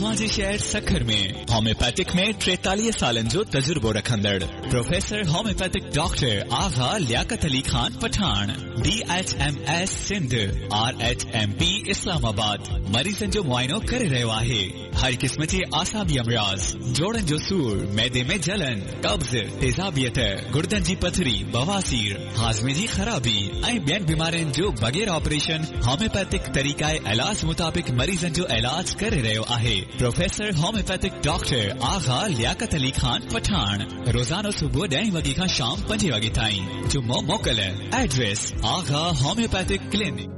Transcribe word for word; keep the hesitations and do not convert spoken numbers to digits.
तव्हां जे शहर सखर में होम्योपैथिक में टेतालीह सालन जो तजुर्बो रखंदड़ प्रोफेसर होम्योपैथिक डॉक्टर आगा Liaquat Ali Khan Pathan D H M S Sindh R H M P Islamabad Marizanne जो मुआइनो करे रहियो आहे। हर किस्म जे आसाबी अमराज, जोड़न जो सूर, मैदे में जलन, कब्ज, तेजाबियत, गुर्दन जी पथरी, बवासीर, हाजमे जी खराबी ऐं ॿियनि बीमारियुनि जो बगैर ऑपरेशन होम्योपैथिक तरीक़ाए इलाज मुताबिक मरीजन जो इलाज करे रहियो आहे। प्रोफेसर होम्योपैथिक डॉक्टर आगा लियाकत अली खान पठान रोजाना सुबुह ॾहें वॻे खां शाम पंजे वॻे ताईं। जुमो मोकल। एड्रेस आगा होम्योपैथिक क्लिनिक।